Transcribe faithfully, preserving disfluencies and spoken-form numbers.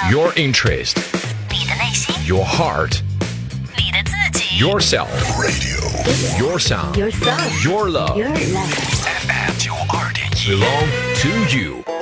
Your interest. 你的内心。 Your heart. 你的自己。 Yourself. Radio. Your sound. Your sound. Your love. Your love. F M 九二点一 Belong to you.